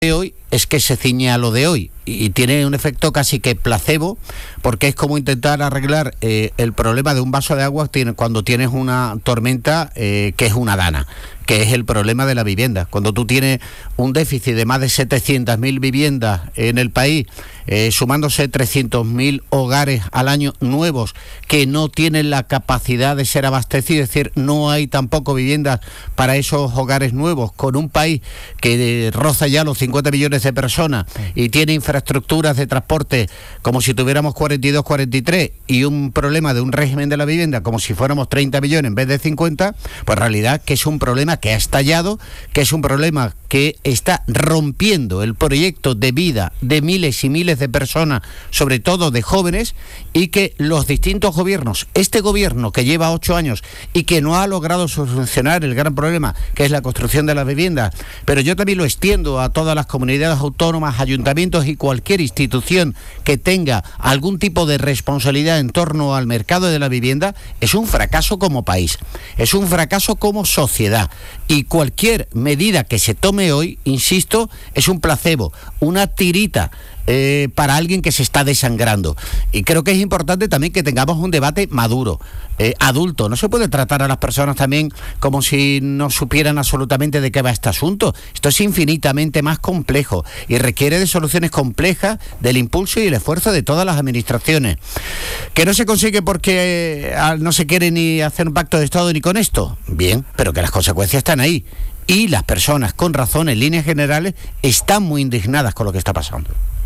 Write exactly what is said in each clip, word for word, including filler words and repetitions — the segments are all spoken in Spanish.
de hoy es que se ciñe a lo de hoy y tiene un efecto casi que placebo, porque es como intentar arreglar eh, el problema de un vaso de agua cuando tienes una tormenta eh, que es una dana, que es el problema de la vivienda. Cuando tú tienes un déficit de más de setecientas mil viviendas en el país, eh, sumándose trescientos mil hogares al año nuevos que no tienen la capacidad de ser abastecidos, es decir, no hay tampoco viviendas para esos hogares nuevos, con un país que eh, roza ya los cincuenta millones de personas y tiene infraestructuras de transporte como si tuviéramos cuarenta y dos, cuarenta y tres y un problema de un régimen de la vivienda como si fuéramos treinta millones en vez de cincuenta, pues en realidad que es un problema que ha estallado, que es un problema que está rompiendo el proyecto de vida de miles y miles de personas, sobre todo de jóvenes, y que los distintos gobiernos, este gobierno que lleva ocho años y que no ha logrado solucionar el gran problema que es la construcción de las viviendas, pero yo también lo extiendo a todas las comunidades autónomas, ayuntamientos y cualquier institución que tenga algún tipo de responsabilidad en torno al mercado de la vivienda, es un fracaso como país, es un fracaso como sociedad. Y cualquier medida que se tome hoy, insisto, es un placebo, una tirita eh, para alguien que se está desangrando. Y creo que es importante también que tengamos un debate maduro, eh, adulto. No se puede tratar a las personas también como si no supieran absolutamente de qué va este asunto. Esto es infinitamente más complejo y requiere de soluciones complejas, del impulso y el esfuerzo de todas las administraciones. Que no se consigue porque eh, no se quiere ni hacer un pacto de Estado ni con esto. Bien, pero que las consecuencias están ahí. Y las personas, con razón, en líneas generales, están muy indignadas con lo que está pasando.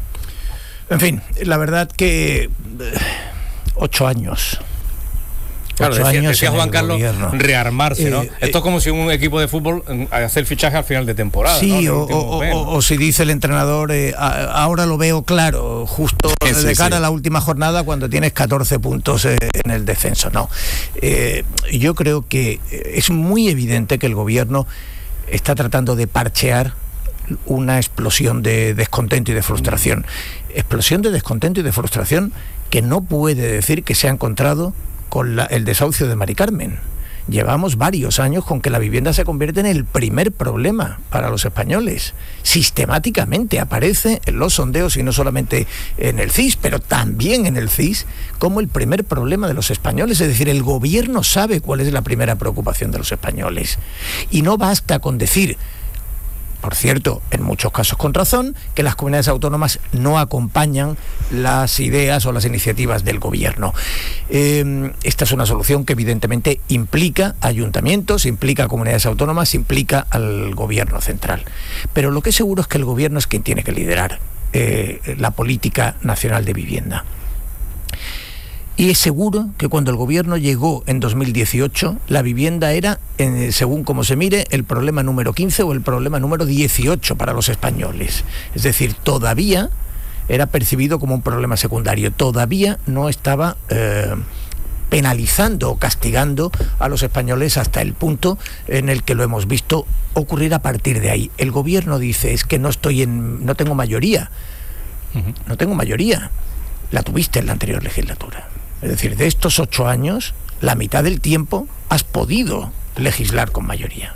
En fin, la verdad que eh, ocho años. Claro, ocho decía, años decía Juan Carlos, gobierno. rearmarse, ¿no? Eh, Esto es como si un equipo de fútbol eh, hacer fichaje al final de temporada. Sí, ¿no? o, o, mes, ¿no? o, o si dice el entrenador, eh, a, ahora lo veo claro, justo Sí, sí, de cara sí. a la última jornada cuando tienes catorce puntos eh, en el descenso. No, eh, yo creo que es muy evidente que el gobierno está tratando de parchear una explosión de descontento y de frustración. Explosión de descontento y de frustración que no puede decir que se ha encontrado con la, el desahucio de Mari Carmen. Llevamos varios años con que la vivienda se convierte en el primer problema para los españoles. Sistemáticamente aparece en los sondeos, y no solamente en el C I S, pero también en el C I S, como el primer problema de los españoles. Es decir, el gobierno sabe cuál es la primera preocupación de los españoles. Y no basta con decir, por cierto, en muchos casos con razón, que las comunidades autónomas no acompañan las ideas o las iniciativas del gobierno. Eh, esta es una solución que evidentemente implica ayuntamientos, implica comunidades autónomas, implica al gobierno central. Pero lo que es seguro es que el gobierno es quien tiene que liderar eh, la política nacional de vivienda. Y es seguro que cuando el gobierno llegó en dos mil dieciocho, la vivienda era, en, según como se mire, el problema número quince o el problema número dieciocho para los españoles. Es decir, todavía era percibido como un problema secundario, todavía no estaba eh, penalizando o castigando a los españoles hasta el punto en el que lo hemos visto ocurrir a partir de ahí. El gobierno dice, es que no estoy en, no tengo mayoría, uh-huh. no tengo mayoría. La tuviste en la anterior legislatura. Es decir, de estos ocho años, la mitad del tiempo has podido legislar con mayoría.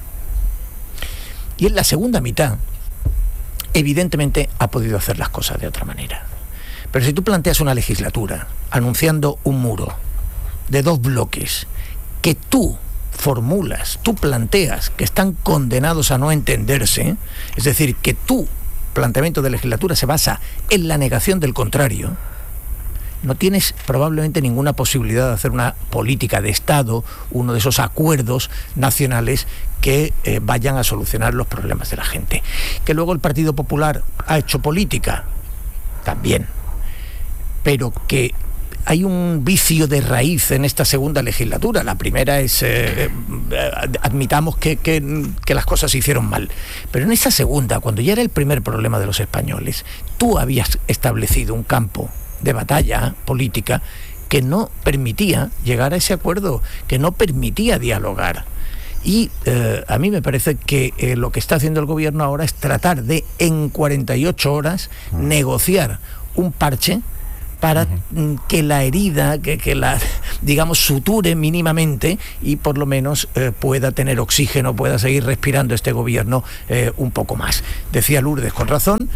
Y en la segunda mitad, evidentemente, ha podido hacer las cosas de otra manera. Pero si tú planteas una legislatura anunciando un muro de dos bloques que tú formulas, tú planteas que están condenados a no entenderse, es decir, que tu planteamiento de legislatura se basa en la negación del contrario, no tienes probablemente ninguna posibilidad de hacer una política de Estado, uno de esos acuerdos nacionales que eh, vayan a solucionar los problemas de la gente. Que luego el Partido Popular ha hecho política, también, pero que hay un vicio de raíz en esta segunda legislatura. La primera es, eh, admitamos que, que, que las cosas se hicieron mal, pero en esta segunda, cuando ya era el primer problema de los españoles, tú habías establecido un campo de batalla política que no permitía llegar a ese acuerdo, que no permitía dialogar. Y eh, a mí me parece que eh, lo que está haciendo el gobierno ahora es tratar de, en cuarenta y ocho horas, negociar un parche para uh-huh. que la herida, que, que la, digamos, suture mínimamente y por lo menos eh, pueda tener oxígeno, pueda seguir respirando este gobierno eh, un poco más. Decía Lourdes con razón,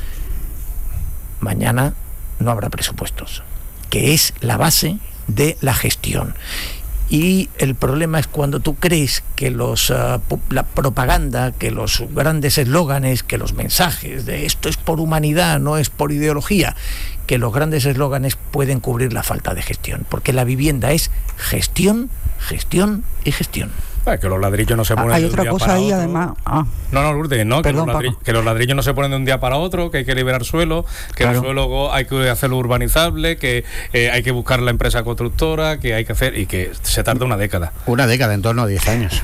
mañana no habrá presupuestos, que es la base de la gestión. Y el problema es cuando tú crees que los, uh, la propaganda, que los grandes eslóganes, que los mensajes de esto es por humanidad, no es por ideología, que los grandes eslóganes pueden cubrir la falta de gestión, porque la vivienda es gestión, gestión y gestión. Ah, que los ladrillos no se ponen hay de un otra día cosa para ahí otro. Además ah. no no Lourdes, no Perdón, que, los ladrillos, que los ladrillos no se ponen de un día para otro, que hay que liberar suelo, que claro. el suelo hay que hacerlo urbanizable, que eh, hay que buscar la empresa constructora, que hay que hacer, y que se tarda una década una década, en torno a diez años.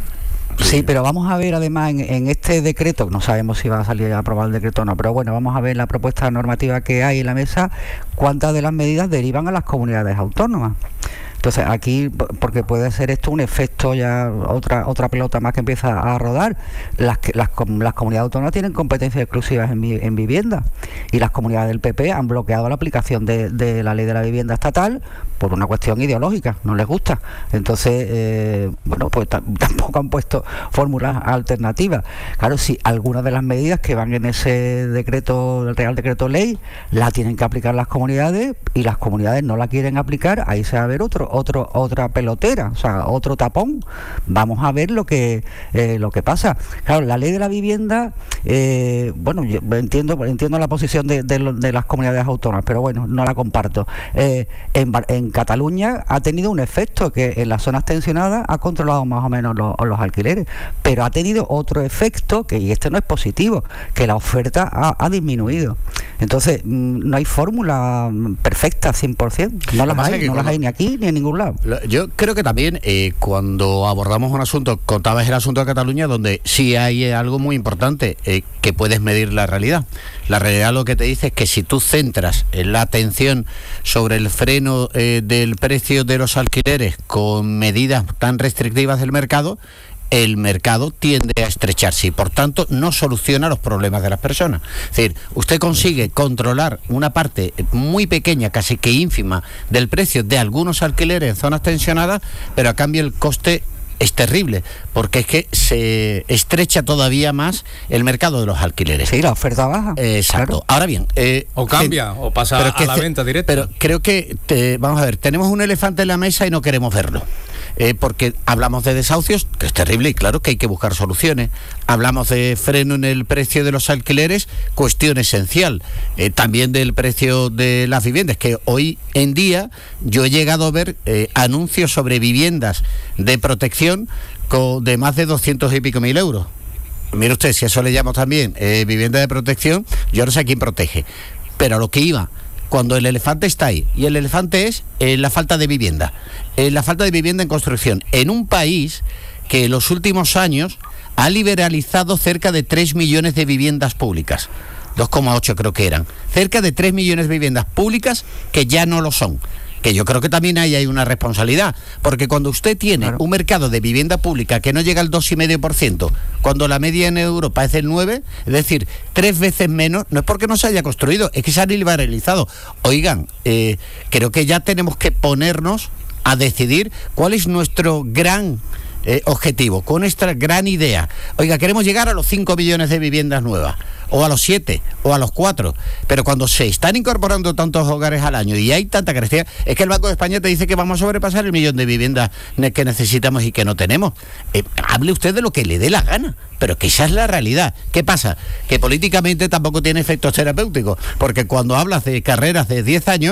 Sí, pero vamos a ver además en, en este decreto, no sabemos si va a salir a aprobar el decreto o no, pero bueno, vamos a ver la propuesta normativa que hay en la mesa, cuántas de las medidas derivan a las comunidades autónomas. Entonces aquí, porque puede ser esto un efecto, ya otra otra pelota más que empieza a rodar. Las las, las comunidades autónomas tienen competencias exclusivas en, en vivienda, y las comunidades del P P han bloqueado la aplicación de, de la ley de la vivienda estatal por una cuestión ideológica, no les gusta. Entonces, eh, bueno, pues t- tampoco han puesto fórmulas alternativas. Claro, si algunas de las medidas que van en ese decreto, el Real Decreto Ley, la tienen que aplicar las comunidades, y las comunidades no la quieren aplicar, ahí se va a ver otro Otro, otra pelotera, o sea, otro tapón. Vamos a ver lo que eh, lo que pasa. Claro, la ley de la vivienda, eh, bueno, yo entiendo entiendo la posición de, de, de las comunidades autónomas, pero bueno, no la comparto. Eh, en, en Cataluña ha tenido un efecto, que en las zonas tensionadas ha controlado más o menos los, los alquileres, pero ha tenido otro efecto, que y este no es positivo, que la oferta ha, ha disminuido. Entonces, no hay fórmula perfecta cien por ciento, no las hay, no las hay ni aquí ni en ningún lado. Yo creo que también eh, cuando abordamos un asunto, contabas el asunto de Cataluña, donde sí hay algo muy importante, eh, que puedes medir la realidad. La realidad lo que te dice es que si tú centras la atención sobre el freno eh, del precio de los alquileres con medidas tan restrictivas del mercado, el mercado tiende a estrecharse y por tanto no soluciona los problemas de las personas. Es decir, usted consigue controlar una parte muy pequeña, casi que ínfima, del precio de algunos alquileres en zonas tensionadas, pero a cambio el coste es terrible, porque es que se estrecha todavía más el mercado de los alquileres. Sí, la oferta baja. Exacto. Claro. Ahora bien, eh, o cambia, que, o pasa a la venta directa. Pero creo que, te, vamos a ver, tenemos un elefante en la mesa y no queremos verlo. Eh, porque hablamos de desahucios, que es terrible, y claro que hay que buscar soluciones. Hablamos de freno en el precio de los alquileres, cuestión esencial. Eh, también del precio de las viviendas, que hoy en día yo he llegado a ver eh, anuncios sobre viviendas de protección con, de más de doscientos y pico mil euros. Mire usted, si eso le llamo también eh, vivienda de protección, yo no sé a quién protege. Pero a lo que iba, cuando el elefante está ahí, y el elefante es eh, la falta de vivienda, eh, la falta de vivienda en construcción, en un país que en los últimos años ha liberalizado cerca de tres millones de viviendas públicas, dos coma ocho creo que eran, cerca de tres millones de viviendas públicas que ya no lo son. Que yo creo que también ahí hay una responsabilidad, porque cuando usted tiene claro. un mercado de vivienda pública que no llega al dos coma cinco por ciento, cuando la media en Europa es del nueve por ciento, es decir, tres veces menos, no es porque no se haya construido, es que se ha liberalizado. Oigan, eh, creo que ya tenemos que ponernos a decidir cuál es nuestro gran eh, objetivo, con nuestra gran idea. Oiga, queremos llegar a los cinco millones de viviendas nuevas, o a los siete, o a los cuatro, pero cuando se están incorporando tantos hogares al año y hay tanta carencia, es que el Banco de España te dice que vamos a sobrepasar el millón de viviendas que necesitamos y que no tenemos. Eh, hable usted de lo que le dé la gana, pero que esa es la realidad. ¿Qué pasa? Que políticamente tampoco tiene efectos terapéuticos, porque cuando hablas de carreras de diez años,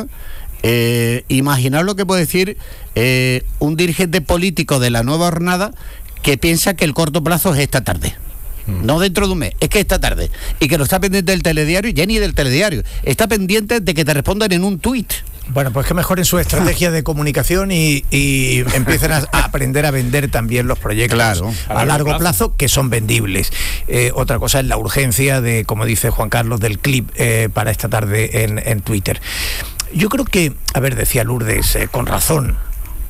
eh, imaginar lo que puede decir eh, un dirigente político de la nueva jornada que piensa que el corto plazo es esta tarde. No dentro de un mes, es que esta tarde. Y que no está pendiente del telediario, ya ni del telediario. Está pendiente de que te respondan en un tuit. Bueno, pues que mejoren su estrategia de comunicación y, y empiecen a, a aprender a vender también los proyectos claro, a, a largo plazo. plazo que son vendibles. Eh, otra cosa es la urgencia de, como dice Juan Carlos, del clip eh, para esta tarde en, en Twitter. Yo creo que, a ver, decía Lourdes, eh, con razón,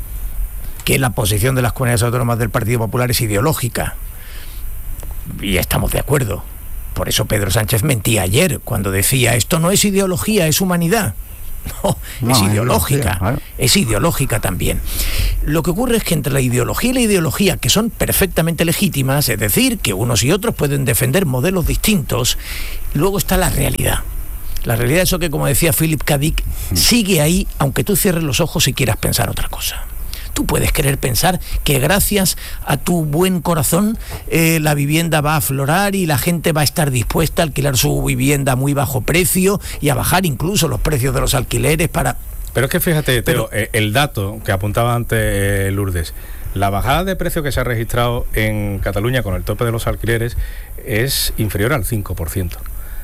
que la posición de las comunidades autónomas del Partido Popular es ideológica. Y estamos de acuerdo. Por eso Pedro Sánchez mentía ayer cuando decía esto no es ideología, es humanidad. No, no es ideológica, claro. Es ideológica también. Lo que ocurre es que entre la ideología y la ideología, que son perfectamente legítimas, es decir, que unos y otros pueden defender modelos distintos, luego está la realidad. La realidad es eso que, como decía Philip K. Dick, sigue ahí, aunque tú cierres los ojos y quieras pensar otra cosa. Tú puedes querer pensar que gracias a tu buen corazón eh, la vivienda va a aflorar y la gente va a estar dispuesta a alquilar su vivienda a muy bajo precio y a bajar incluso los precios de los alquileres para... Pero es que fíjate, Teo, Pero, el dato que apuntaba antes eh, Lourdes, la bajada de precio que se ha registrado en Cataluña con el tope de los alquileres es inferior al cinco por ciento.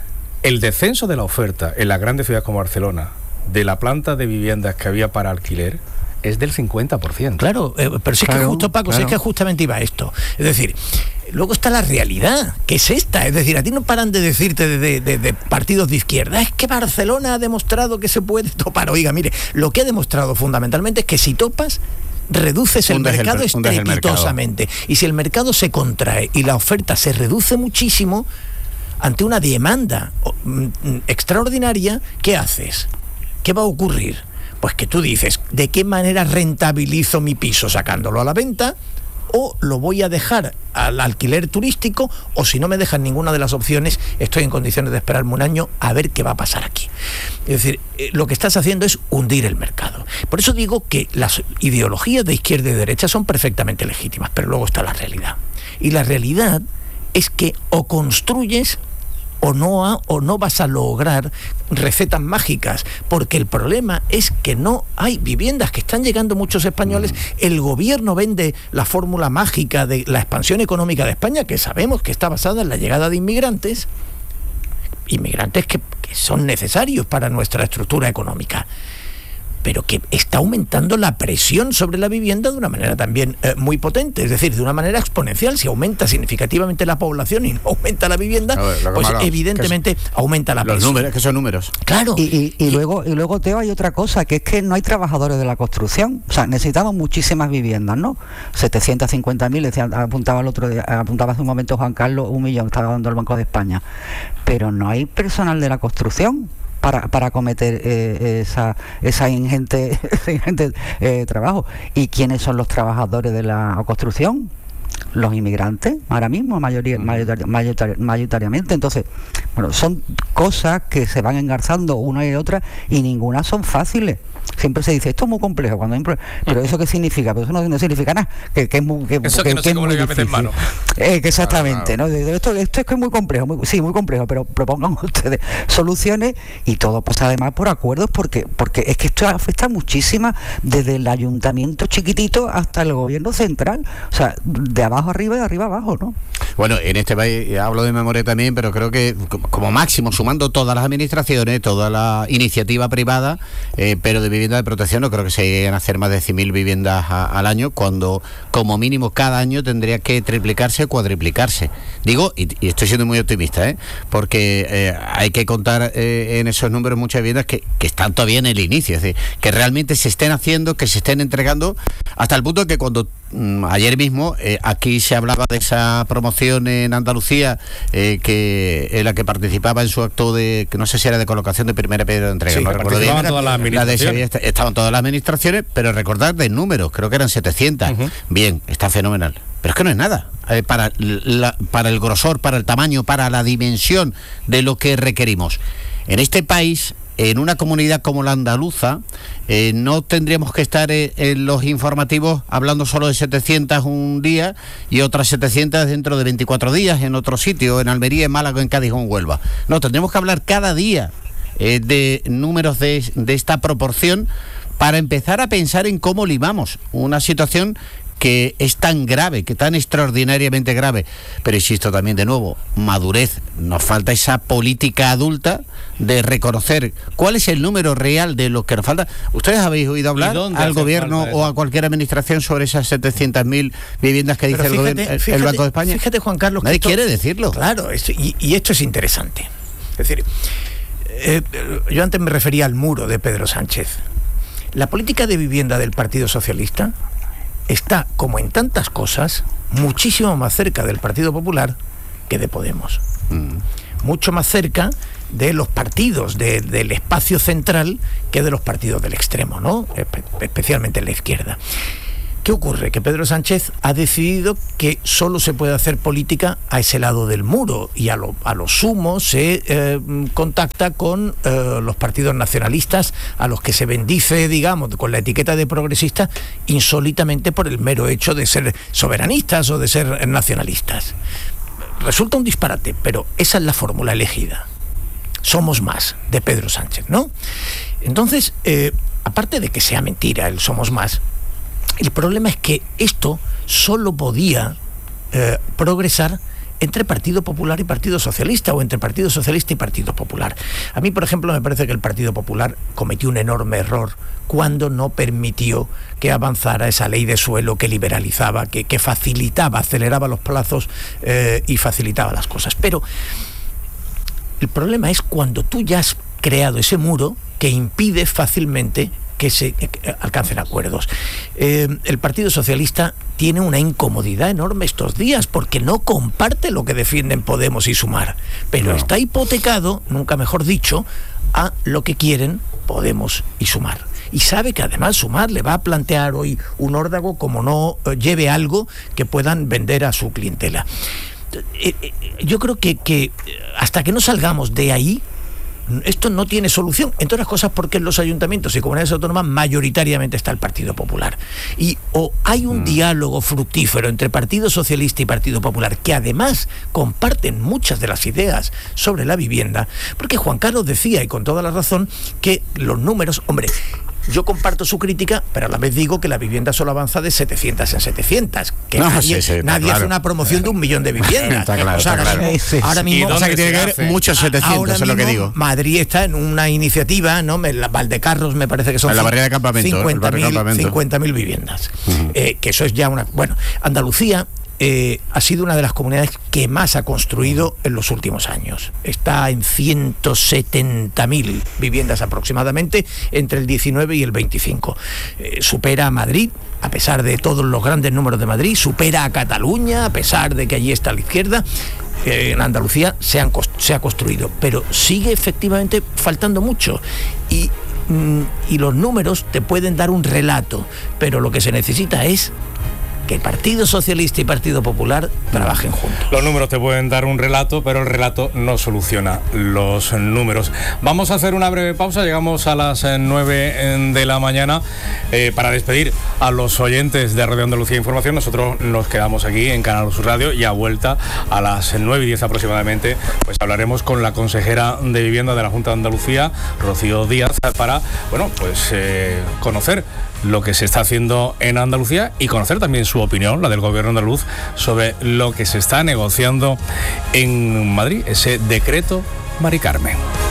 El descenso de la oferta en las grandes ciudades como Barcelona, de la planta de viviendas que había para alquiler, es del cincuenta por ciento. Claro, eh, pero si es claro, que justo, Paco, claro. si es que justamente iba esto. Es decir, luego está la realidad, que es esta. Es decir, a ti no paran de decirte de, de, de, de partidos de izquierda, es que Barcelona ha demostrado que se puede topar. Oiga, mire, lo que ha demostrado fundamentalmente es que si topas, reduces el Hundes mercado el, estrepitosamente. Y si el mercado se contrae y la oferta se reduce muchísimo, ante una demanda mm, extraordinaria, ¿qué haces? ¿Qué va a ocurrir? Pues que tú dices, ¿de qué manera rentabilizo mi piso? Sacándolo a la venta, o lo voy a dejar al alquiler turístico, o si no me dejan ninguna de las opciones, estoy en condiciones de esperarme un año a ver qué va a pasar aquí. Es decir, eh, lo que estás haciendo es hundir el mercado. Por eso digo que las ideologías de izquierda y derecha son perfectamente legítimas, pero luego está la realidad. Y la realidad es que o construyes o no, ha, o no vas a lograr recetas mágicas, porque el problema es que no hay viviendas, que están llegando muchos españoles. El gobierno vende la fórmula mágica de la expansión económica de España, que sabemos que está basada en la llegada de inmigrantes, inmigrantes que, que son necesarios para nuestra estructura económica, pero que está aumentando la presión sobre la vivienda de una manera también eh, muy potente, es decir, de una manera exponencial. Si aumenta significativamente la población y no aumenta la vivienda, ver, pues evidentemente aumenta la los presión. Números, que son números. Claro. Y, y, y, y luego, y luego, Teo, hay otra cosa, que es que no hay trabajadores de la construcción. O sea, necesitamos muchísimas viviendas, ¿no? setecientos cincuenta mil, apuntaba el otro día, apuntaba hace un momento Juan Carlos, un millón estaba dando el Banco de España. Pero no hay personal de la construcción para, para acometer eh, esa, esa ingente, ese ingente eh, trabajo. ¿Y quiénes son los trabajadores de la construcción? Los inmigrantes, ahora mismo, mayoría, mayoritari, mayoritari, mayoritariamente. Entonces, bueno, son cosas que se van engarzando una y otra, y ninguna son fáciles. Siempre se dice, esto es muy complejo, cuando hay un pro... pero ¿eso qué significa? Pero eso no, no significa nada, que, que es muy, que, eso que, que no que sé cómo le voy a meter mano. Eh, que exactamente, claro, claro. ¿no? Esto, esto es que es muy complejo, muy, sí, muy complejo, pero propongan ustedes soluciones, y todo pues además por acuerdos, porque porque es que esto afecta muchísimo, desde el ayuntamiento chiquitito hasta el gobierno central, o sea, de abajo arriba y de arriba abajo, ¿no? Bueno, en este país, hablo de memoria también, pero creo que como máximo, sumando todas las administraciones, toda la iniciativa privada, eh, pero de vivienda de protección, no creo que se lleguen a hacer más de cien mil viviendas a, al año, cuando como mínimo cada año tendría que triplicarse o cuadriplicarse. Digo, y, y estoy siendo muy optimista, ¿eh? porque eh, hay que contar eh, en esos números muchas viviendas que, que están todavía en el inicio, es decir, que realmente se estén haciendo, que se estén entregando, hasta el punto de que cuando mmm, ayer mismo eh, aquí se hablaba de esa promoción en Andalucía, eh, que en la que participaba en su acto de, que no sé si era de colocación de primera piedra de entrega, sí, no recuerdo bien, todas las la de Sevilla, estaban todas las administraciones, pero recordad de números, creo que eran setecientos. Uh-huh. Bien, está fenomenal, pero es que no es nada eh, para, la, para el grosor, para el tamaño, para la dimensión de lo que requerimos. En este país, en una comunidad como la andaluza, eh, no tendríamos que estar eh, en los informativos hablando solo de setecientos un día y otras setecientos dentro de veinticuatro días en otro sitio, en Almería, en Málaga, en Cádiz o en Huelva. No, tendríamos que hablar cada día eh, de números de, de esta proporción, para empezar a pensar en cómo limamos una situación que es tan grave, que tan extraordinariamente grave. Pero insisto también de nuevo, madurez, nos falta esa política adulta de reconocer cuál es el número real de lo que nos falta. ¿Ustedes habéis oído hablar al gobierno o a cualquier administración sobre esas setecientas mil viviendas que dice fíjate, el, gobierno, el, fíjate, el Banco de España? Fíjate, Juan Carlos, nadie esto, quiere decirlo. Claro, esto, y, y esto es interesante. Es decir, eh, yo antes me refería al muro de Pedro Sánchez. La política de vivienda del Partido Socialista está, como en tantas cosas, muchísimo más cerca del Partido Popular que de Podemos. Mm. mucho más cerca de los partidos de, del espacio central que de los partidos del extremo, ¿no? Espe- especialmente en la izquierda. ¿Qué ocurre? Que Pedro Sánchez ha decidido que solo se puede hacer política a ese lado del muro y a lo, a lo sumo se eh, contacta con eh, los partidos nacionalistas a los que se bendice, digamos, con la etiqueta de progresista insólitamente por el mero hecho de ser soberanistas o de ser nacionalistas. Resulta un disparate, pero esa es la fórmula elegida. Somos más, de Pedro Sánchez, ¿no? Entonces, eh, aparte de que sea mentira el somos más, el problema es que esto solo podía eh, progresar entre Partido Popular y Partido Socialista, o entre Partido Socialista y Partido Popular. A mí, por ejemplo, me parece que el Partido Popular cometió un enorme error cuando no permitió que avanzara esa ley de suelo que liberalizaba, que, que facilitaba, aceleraba los plazos eh, y facilitaba las cosas. Pero el problema es cuando tú ya has creado ese muro que impide fácilmente que se alcancen acuerdos. Eh, el Partido Socialista tiene una incomodidad enorme estos días porque no comparte lo que defienden Podemos y Sumar, pero no. Está hipotecado, nunca mejor dicho, a lo que quieren Podemos y Sumar. Y sabe que además Sumar le va a plantear hoy un órdago como no eh, lleve algo que puedan vender a su clientela. Eh, eh, yo creo que, que hasta que no salgamos de ahí, esto no tiene solución, entre otras cosas porque en los ayuntamientos y comunidades autónomas mayoritariamente está el Partido Popular. Y o hay un mm. diálogo fructífero entre Partido Socialista y Partido Popular, que además comparten muchas de las ideas sobre la vivienda, porque Juan Carlos decía, y con toda la razón, que los números, hombre, yo comparto su crítica, pero a la vez digo que la vivienda solo avanza de setecientas en setecientas. Que no, nadie, sí, sí, nadie claro. hace una promoción de un millón de viviendas. Está claro, o sea, está ahora, claro. Sí, sí. ahora mismo, o sea, que tiene que haber muchos setecientos, ahora es lo que digo. Madrid está en una iniciativa, ¿no? La Valdecarros me parece que son en la barriada de campamento, cincuenta mil viviendas. Uh-huh. Eh, que eso es ya una... Bueno, Andalucía Eh, ha sido una de las comunidades que más ha construido en los últimos años. Está en ciento setenta mil viviendas aproximadamente entre el diecinueve y el veinticinco. Eh, supera a Madrid, a pesar de todos los grandes números de Madrid, supera a Cataluña, a pesar de que allí está la izquierda. Eh, en Andalucía se, han, se ha construido, pero sigue efectivamente faltando mucho. Y y los números te pueden dar un relato, pero lo que se necesita es que Partido Socialista y Partido Popular trabajen juntos. Los números te pueden dar un relato, pero el relato no soluciona los números. Vamos a hacer una breve pausa, llegamos a las nueve de la mañana eh, para despedir a los oyentes de Radio Andalucía Información. Nosotros nos quedamos aquí en Canal Sur Radio y a vuelta a las nueve y diez aproximadamente, pues hablaremos con la consejera de Vivienda de la Junta de Andalucía, Rocío Díaz, para, bueno, pues eh, conocer lo que se está haciendo en Andalucía y conocer también su opinión, la del gobierno andaluz, sobre lo que se está negociando en Madrid, ese decreto Mari Carmen.